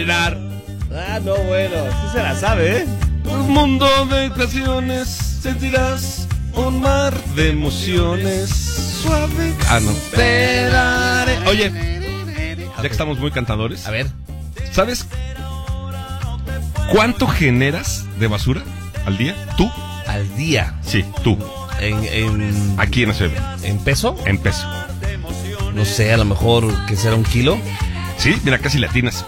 No, bueno, sí se la sabe, ¿eh? Un mundo de ocasiones, sentirás un mar de emociones. Suave. No. Te daré. Oye, ya que estamos muy cantadores, A ver. ¿sabes cuánto generas de basura al día? ¿Tú? Al día. Sí, tú. Aquí en la ciudad. ¿En peso? En peso. No sé, a lo mejor que será 1 kilo. Sí, mira, casi latinas.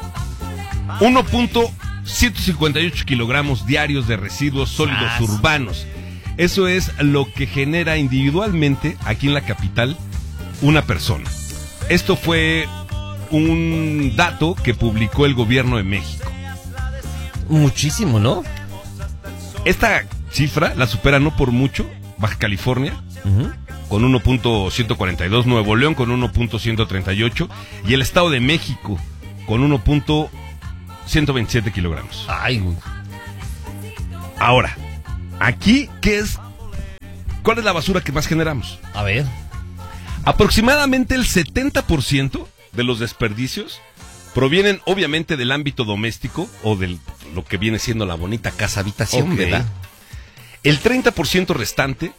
1.158 kilogramos diarios de residuos sólidos urbanos. Eso es lo que genera individualmente aquí en la capital una persona. Esto fue un dato que publicó el gobierno de México. Muchísimo, ¿no? Esta cifra la supera no por mucho Baja California, con 1.142, Nuevo León con 1.138 y el Estado de México con 1.127 kilogramos. Ay, güey. Ahora, aquí, ¿cuál es la basura que más generamos? A ver. Aproximadamente el 70% de los desperdicios provienen obviamente del ámbito doméstico o de lo que viene siendo la bonita casa habitación, Okay. ¿verdad? El 30% restante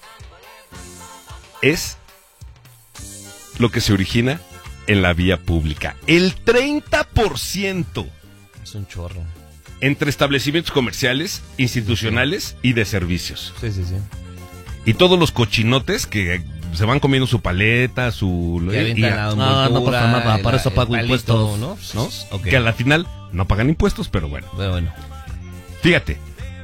es lo que se origina en la vía pública. El 30% Es un chorro. entre establecimientos comerciales, institucionales y de servicios. Sí. Y todos los cochinotes que se van comiendo su paleta, su... Y avientan la envoltura, para eso pago palito, impuestos, ¿no? ¿no? Okay. Que a la final no pagan impuestos, pero bueno. Bueno. Fíjate.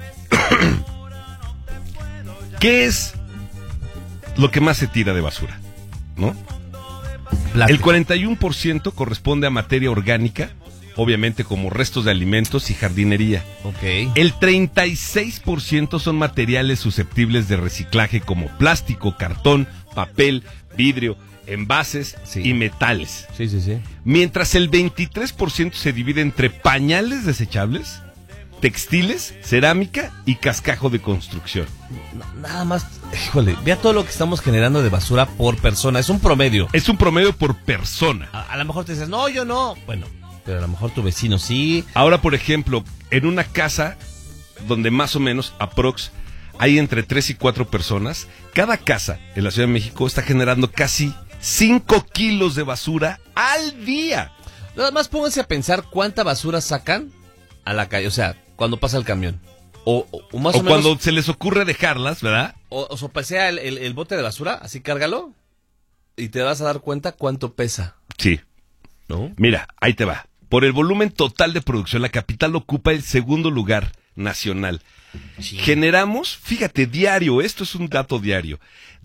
¿Qué es lo que más se tira de basura? ¿No? El 41% corresponde a materia orgánica, obviamente como restos de alimentos y jardinería. Ok. El 36% son materiales susceptibles de reciclaje como plástico, cartón, papel, vidrio, envases y metales. Sí. Mientras el 23% se divide entre pañales desechables, textiles, cerámica y cascajo de construcción. Nada más, híjole, vea todo lo que estamos generando de basura por persona. Es un promedio. Es un promedio por persona. A lo mejor te dices, no, yo no. Bueno, pero a lo mejor tu vecino sí. Ahora, por ejemplo, en una casa donde más o menos, aprox, hay entre 3 y 4 personas, cada casa en la Ciudad de México está generando casi 5 kilos de basura al día. Nada más pónganse a pensar cuánta basura sacan a la calle, o sea, cuando pasa el camión. O más o menos. Cuando se les ocurre dejarlas, ¿verdad? O sea, el bote de basura, así cárgalo y te vas a dar cuenta cuánto pesa. Sí. ¿No? Mira, ahí te va. Por el volumen total de producción, la capital ocupa el segundo lugar nacional. Sí. Generamos, fíjate, diario, esto es un dato diario,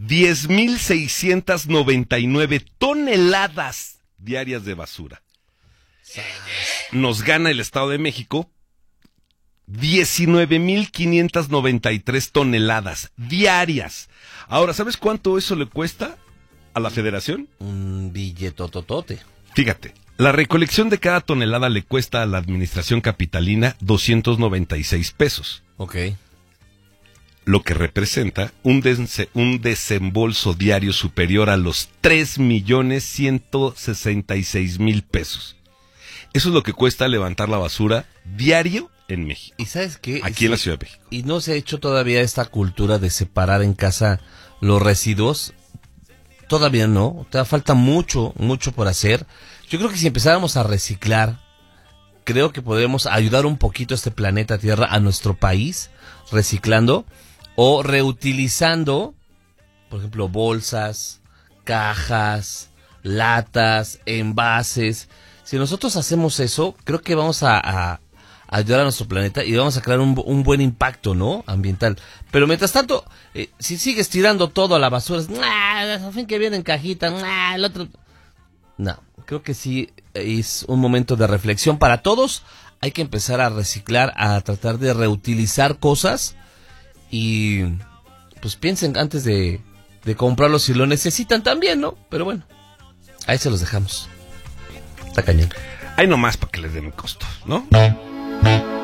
10,699 toneladas diarias de basura. Nos gana el Estado de México 19,593 toneladas diarias. Ahora, ¿sabes cuánto eso le cuesta a la Federación? Un billetototote. Fíjate, la recolección de cada tonelada le cuesta a la administración capitalina 296 pesos. Ok. Lo que representa un desembolso diario superior a los 3,166,000 pesos. Eso es lo que cuesta levantar la basura diario en México. ¿Y sabes qué? Aquí en la Ciudad de México. Y no se ha hecho todavía esta cultura de separar en casa los residuos. Todavía no. Todavía falta mucho por hacer. Yo creo que si empezáramos a reciclar, creo que podríamos ayudar un poquito a este planeta Tierra, a nuestro país, reciclando o reutilizando, por ejemplo, bolsas, cajas, latas, envases. Si nosotros hacemos eso, creo que vamos a ayudar a nuestro planeta y vamos a crear un buen impacto, ¿no? Ambiental. Pero mientras tanto, si sigues tirando todo a la basura, al fin que viene en cajita, el otro... No, creo que sí es un momento de reflexión para todos. Hay que empezar a reciclar, a tratar de reutilizar cosas y pues piensen antes de comprarlo si lo necesitan también, ¿no? Pero bueno, ahí se los dejamos. Está cañón. Ahí nomás para que les den el costo, ¿no?